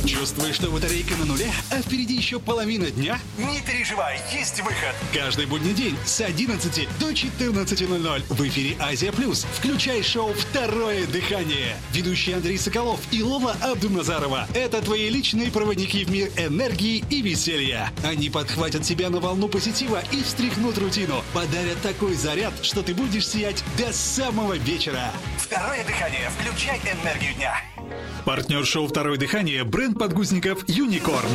Чувствуешь, что батарейка на нуле, а впереди еще половина дня? Не переживай, есть выход. Каждый будний день с 11 до 14:00 в эфире Азия Плюс. Включай шоу «Второе дыхание». Ведущие Андрей Соколов и Лола Абдуназарова – это твои личные проводники в мир энергии и веселья. Они подхватят тебя на волну позитива и встряхнут рутину. Подарят такой заряд, что ты будешь сиять до самого вечера. Второе дыхание. Включай энергию дня. Партнер шоу «Второе дыхание» – бренд подгузников «Юникорн».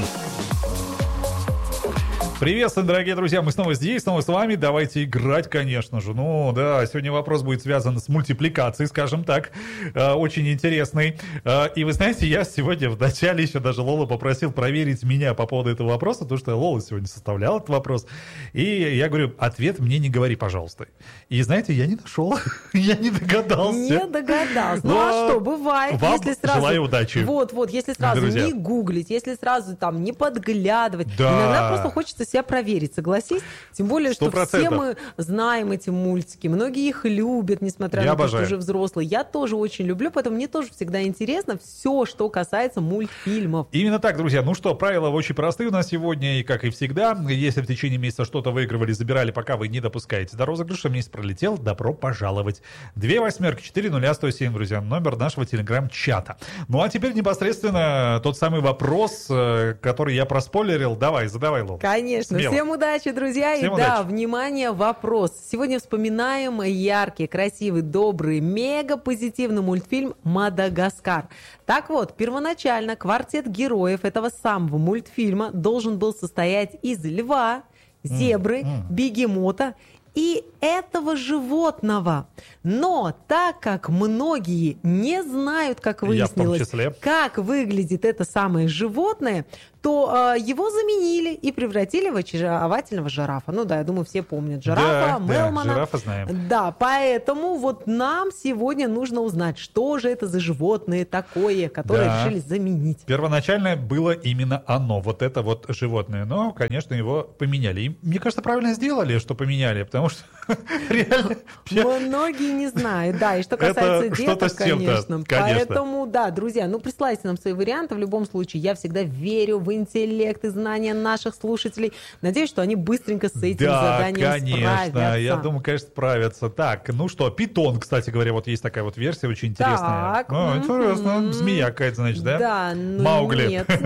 Приветствую, дорогие друзья, мы снова здесь, снова с вами, давайте играть, конечно же. Ну да, сегодня вопрос будет связан с мультипликацией, скажем так, очень интересный. И вы знаете, я сегодня в начале еще даже Лола попросил проверить меня по поводу этого вопроса, потому что Лола сегодня составлял этот вопрос. И я говорю, ответ мне не говори, пожалуйста. И знаете, я не нашел, я не догадался. Не догадался. Ну а что, бывает, вам если сразу... желаю удачи. Вот, если сразу друзья. Не гуглить, если сразу там не подглядывать. Да. Иногда просто хочется себя проверить, согласись? Тем более, что 100%. все мы знаем эти мультики, многие их любят, несмотря на то, что уже взрослые. Я тоже очень люблю, поэтому мне тоже всегда интересно все, что касается мультфильмов. Именно так, друзья. Ну что, правила очень простые у нас сегодня, и как и всегда, если в течение месяца что-то выигрывали, забирали, пока вы не допускаете до розыгрыша, месяц пролетел, добро пожаловать. 2 восьмерки, 4 0 107, друзья, номер нашего телеграм-чата. Ну а теперь непосредственно тот самый вопрос, который я проспойлерил. Давай, задавай, Лол. Конечно. Смело. Всем удачи, друзья. Всем и удачи. да, внимание, вопрос. Сегодня вспоминаем яркий, красивый, добрый, мега позитивный мультфильм «Мадагаскар». Так вот, первоначально квартет героев этого самого мультфильма должен был состоять из льва, зебры, бегемота и этого животного. Но так как многие не знают, как выяснилось, как выглядит это самое животное, то его заменили и превратили в очаровательного жирафа. Ну да, я думаю, все помнят жирафа, Мелмана. Да, жирафа знаем. Да, поэтому вот нам сегодня нужно узнать, что же это за животное такое, которое решили заменить. Первоначально было именно оно, вот это вот животное. Но, конечно, его поменяли. И, мне кажется, правильно сделали, что поменяли, потому что реально... Многие не знают, да, и что касается деток, конечно. Поэтому, да, друзья, ну присылайте нам свои варианты. В любом случае, я всегда верю в интеллект и знания наших слушателей. Надеюсь, что они быстренько с этим заданием справятся. Да, я думаю, конечно, справятся. Так, ну что, питон, кстати говоря, вот есть такая вот версия очень интересная. Так. Интересно, змея какая-то, значит, да? Да, ну Маугли.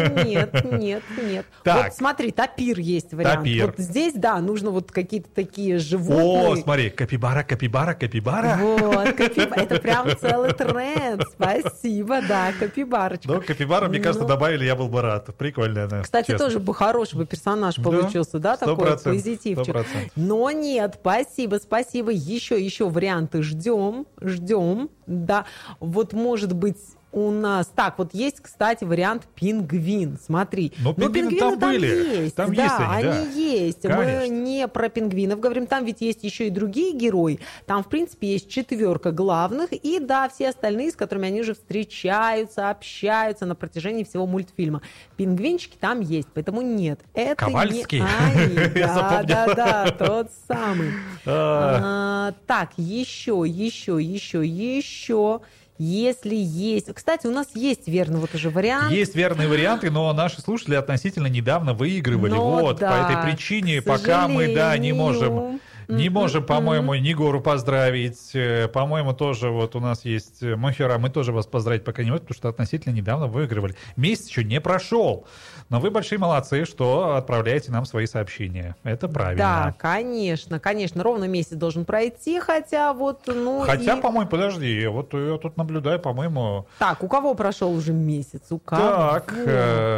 Нет. Так. Вот смотри, тапир есть вариант. Тапир. Вот здесь, да, нужно вот какие-то такие животные. О, смотри, капибара. Вот, это прям целый тренд. Спасибо, да, капибарочка. Ну, капибара, мне кажется, добавили, я был бы рад. Прикольная она. Кстати, честно. тоже бы хороший бы персонаж получился, да, такой 100%, позитивчик. 100%. Но нет, спасибо. Еще варианты ждем, да. Вот может быть у нас... Так, вот есть, кстати, вариант пингвин. Смотри. Но пингвины там были. Есть. Там да, есть они, да. есть. Конечно. Мы не про пингвинов говорим. Там ведь есть еще и другие герои. Там, в принципе, есть 4 главных. И, да, все остальные, с которыми они уже встречаются, общаются на протяжении всего мультфильма. Пингвинчики там есть, поэтому нет. Это Ковальский. не они. Я запомнил. Да, тот самый. Так, еще. Если есть... Кстати, у нас есть верный вот уже вариант. Есть верные варианты, но наши слушатели относительно недавно выигрывали. Но вот, да, по этой причине, пока мы, не можем... Не можем, по-моему, Нигору поздравить. По-моему, тоже вот у нас есть Мохера. Мы тоже вас поздравить пока не можем, потому что относительно недавно выигрывали. Месяц еще не прошел. Но вы большие молодцы, что отправляете нам свои сообщения. Это правильно. Да, конечно. Ровно месяц должен пройти, хотя вот... по-моему, подожди, вот я тут наблюдаю, по-моему... Так, у кого прошел уже месяц? У кого? Так, 1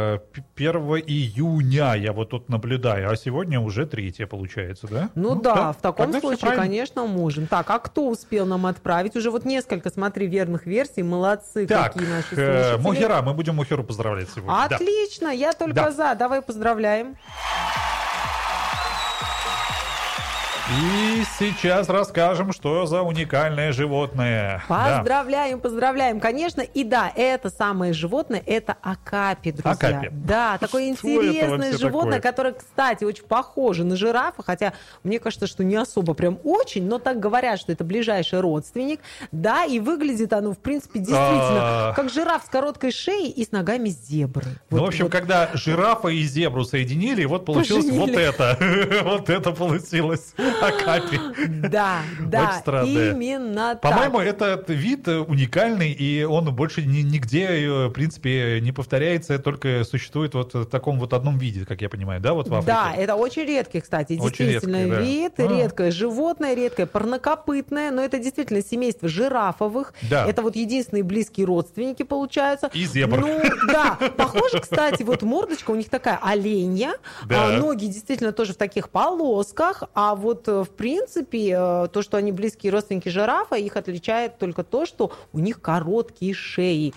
июня я вот тут наблюдаю, а сегодня уже 3 получается, да? Ну да, в таком тогда случае, конечно, можем. Так, а кто успел нам отправить? Уже вот несколько, смотри, верных версий. Молодцы, так, какие наши слушатели. Мохера, мы будем Мохеру поздравлять сегодня. Отлично, я только за. Давай поздравляем. И сейчас расскажем, что за уникальное животное. Поздравляем, конечно. И да, это самое животное, это акапи, друзья. Акапи. Да, такое Что это интересное вообще животное, такое? которое, кстати, очень похоже на жирафа, хотя мне кажется, что не особо прям очень, но так говорят, что это ближайший родственник. Да, и выглядит оно, в принципе, действительно как жираф с короткой шеей и с ногами зебры. Ну, в общем, когда жирафа и зебру соединили, вот получилось вот это. Вот это получилось. Акапи. Да, Очень странное. именно так. По-моему, этот вид уникальный, и он больше нигде, в принципе, не повторяется, только существует вот в таком вот одном виде, как я понимаю, да, вот в Африке? Да, это очень редкий, кстати, Очень действительно редкий, да. вид, редкое животное, редкое парнокопытное, но это действительно семейство жирафовых. Да. Это вот единственные близкие родственники получаются. И зебр. Ну, да, похоже, кстати, вот мордочка у них такая оленья, Да. ноги действительно тоже в таких полосках, а вот, в принципе, то, что они близкие родственники жирафа, их отличает только то, что у них короткие шеи.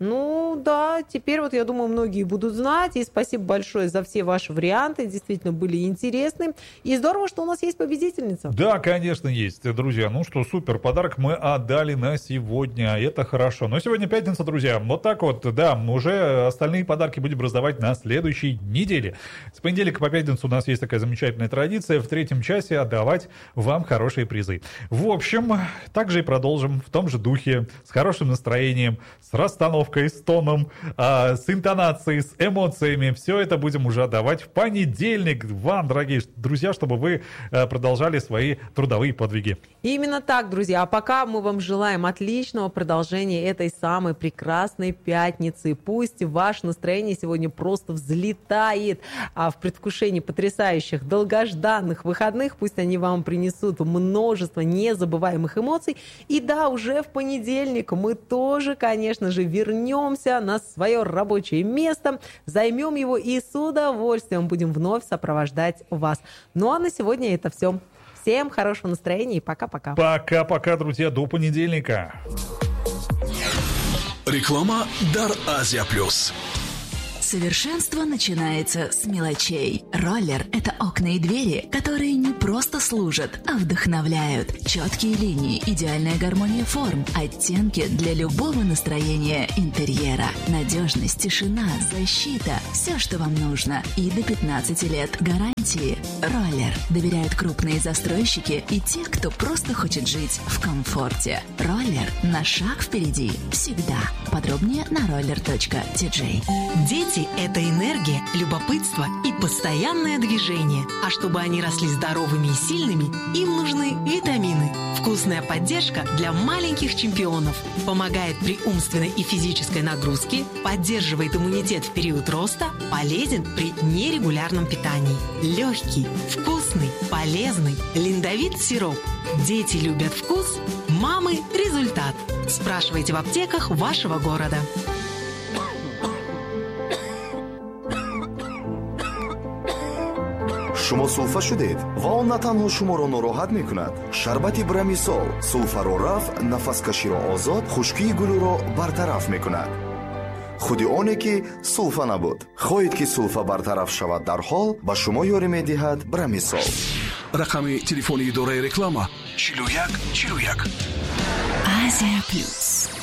Ну да, теперь вот я думаю, многие будут знать. И спасибо большое за все ваши варианты. Действительно были интересны. И здорово, что у нас есть победительница. Да, конечно, есть, друзья. Ну что, супер, подарок мы отдали на сегодня. Это хорошо. Но сегодня пятница, друзья. Вот так вот, да, уже остальные подарки будем раздавать на следующей неделе. С понедельника по пятницу у нас есть такая замечательная традиция в третьем часе отдавать вам хорошие призы. В общем, также и продолжим в том же духе, с хорошим настроением, с расстановкой, с тоном, с интонацией, с эмоциями. Все это будем уже отдавать в понедельник вам, дорогие друзья, чтобы вы продолжали свои трудовые подвиги. Именно так, друзья. А пока мы вам желаем отличного продолжения этой самой прекрасной пятницы. Пусть ваше настроение сегодня просто взлетает в предвкушении потрясающих, долгожданных выходных. Пусть они вам принесут множество незабываемых эмоций. И да, уже в понедельник мы тоже, конечно же, вернемся на свое рабочее место, займем его и с удовольствием будем вновь сопровождать вас. Ну а на сегодня это все. Всем хорошего настроения и пока-пока. Пока-пока, друзья, до понедельника. Реклама Дар Азия Плюс. Совершенство начинается с мелочей. Роллер – это окна и двери, которые не просто служат, а вдохновляют. Четкие линии, идеальная гармония форм, оттенки для любого настроения интерьера. Надежность, тишина, защита – все, что вам нужно. И до 15 лет гарантии. Роллер доверяют крупные застройщики и те, кто просто хочет жить в комфорте. Роллер – на шаг впереди. Всегда. Подробнее на roller.tj. Дети – это энергия, любопытство и постоянное движение. А чтобы они росли здоровыми и сильными, им нужны витамины. Вкусная поддержка для маленьких чемпионов. Помогает при умственной и физической нагрузке, поддерживает иммунитет в период роста, полезен при нерегулярном питании. Легкий, вкусный, полезный. Линдовит сироп. Дети любят вкус, мамы – результат. Спрашивайте в аптеках вашего города. شما سولفا شدید و آن نه تنها شما را ناراحت میکند. شربت برمیسول سولفا را رفع، نفس کشی را آزاد، خشکی گلو را برطرف میکند. خودی آنه که سولفا نبود. خواهید که سولفا برطرف شود در حال به شما یاری میدهد برمیسول. رقم تلفنی اداره رکلام 41 41. Азия Плюс.